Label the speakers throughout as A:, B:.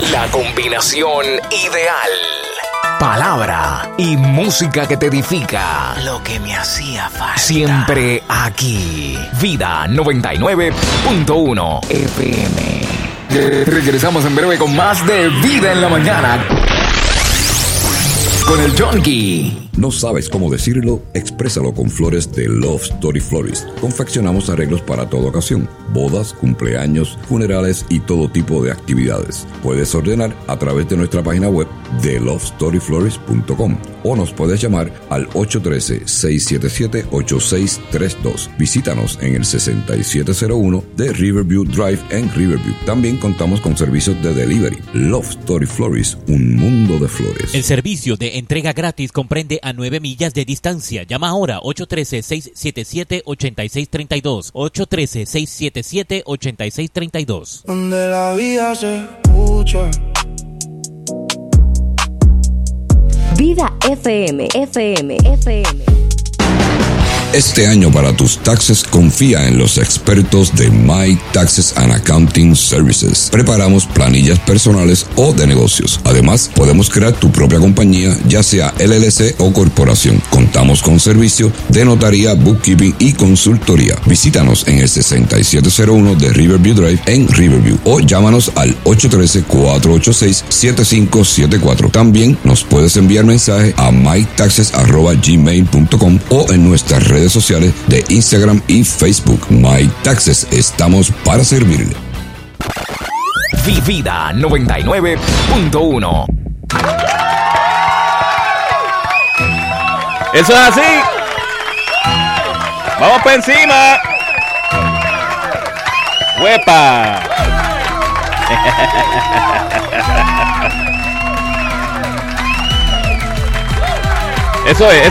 A: La combinación ideal. Palabra y música que te edifica.
B: Lo que me hacía falta.
A: Siempre aquí. Vida 99.1 FM. Regresamos en breve con más de Vida en la Mañana. Con el Junkie.
C: ¿No sabes cómo decirlo? Exprésalo con flores de Love Story Florist. Confeccionamos arreglos para toda ocasión: bodas, cumpleaños, funerales y todo tipo de actividades. Puedes ordenar a través de nuestra página web de lovestoryflorist.com o nos puedes llamar al 813-677-8632. Visítanos en el 6701 de Riverview Drive en Riverview. También contamos con servicios de delivery. Love Story Florist, un mundo de flores.
D: El servicio de entrega gratis comprende a 9 millas de distancia. Llama ahora 813-677-8632. 813-677-8632.
E: Donde la vida se escucha.
F: Vida FM.
C: Este año para tus taxes confía en los expertos de My Taxes and Accounting Services. Preparamos planillas personales o de negocios. Además, podemos crear tu propia compañía, ya sea LLC o corporación. Contamos con servicio de notaría, bookkeeping y consultoría. Visítanos en el 6701 de Riverview Drive en Riverview o llámanos al 813-486-7574. También nos puedes enviar mensaje a mytaxes@gmail.com o en nuestras redes sociales de Instagram y Facebook. My Taxes, estamos para servirle.
A: Vida 99.1.
G: Eso es así. Vamos para encima. ¡Huepa! Eso es.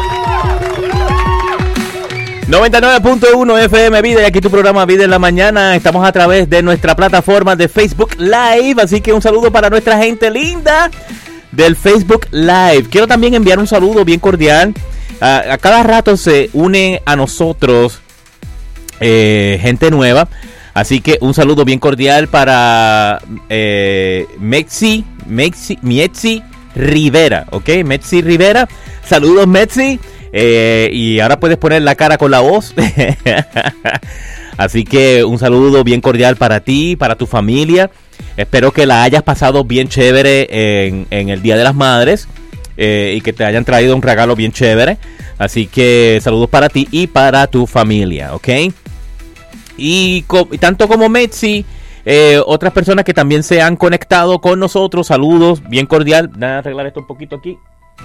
G: 99.1 FM Vida, y aquí tu programa Vida en la Mañana. Estamos a través de nuestra plataforma de Facebook Live, así que un saludo para nuestra gente linda del Facebook Live. Quiero también enviar un saludo bien cordial. A cada rato se unen a nosotros gente nueva, así que un saludo bien cordial para Metzi Rivera, ¿ok? Metzi Rivera, saludos Metzi. Y ahora puedes poner la cara con la voz. Así que un saludo bien cordial para ti, para tu familia. Espero que la hayas pasado bien chévere en el Día de las Madres, y que te hayan traído un regalo bien chévere. Así que saludos para ti y para tu familia, ¿ok? Y tanto como Metzi, otras personas que también se han conectado con nosotros, saludos bien cordial. Déjame arreglar esto un poquito aquí.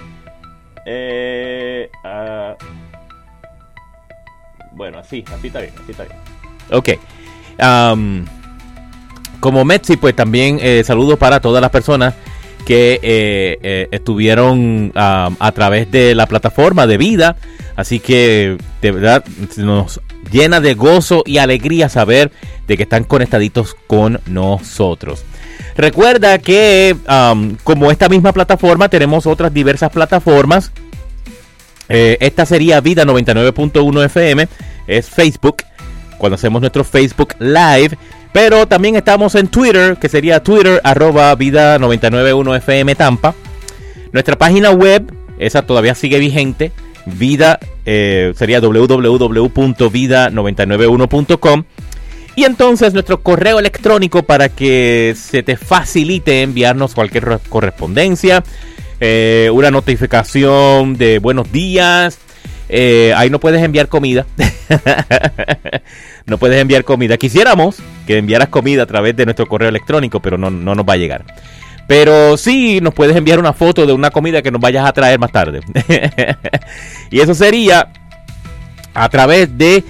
G: Bueno, así está bien. Ok. Como Metzi, pues también saludos para todas las personas que estuvieron a través de la plataforma de Vida. Así que de verdad nos llena de gozo y alegría saber de que están conectaditos con nosotros. Recuerda que como esta misma plataforma tenemos otras diversas plataformas. Esta sería Vida 99.1 FM, es Facebook, cuando hacemos nuestro Facebook Live. Pero también estamos en Twitter, que sería Twitter @Vida 991 FM Tampa. Nuestra página web, esa todavía sigue vigente, Vida, sería www.vida991.com. Y entonces nuestro correo electrónico para que se te facilite enviarnos cualquier correspondencia, una notificación de buenos días. Ahí no puedes enviar comida. No puedes enviar comida. Quisiéramos que enviaras comida a través de nuestro correo electrónico, pero no nos va a llegar. Pero sí nos puedes enviar una foto de una comida que nos vayas a traer más tarde. Y eso sería a través de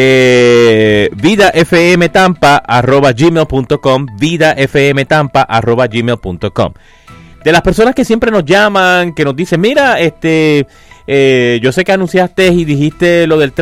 G: vidafmtampa@gmail.com, vidafmtampa@gmail.com. De las personas que siempre nos llaman, que nos dicen, mira, yo sé que anunciaste y dijiste lo del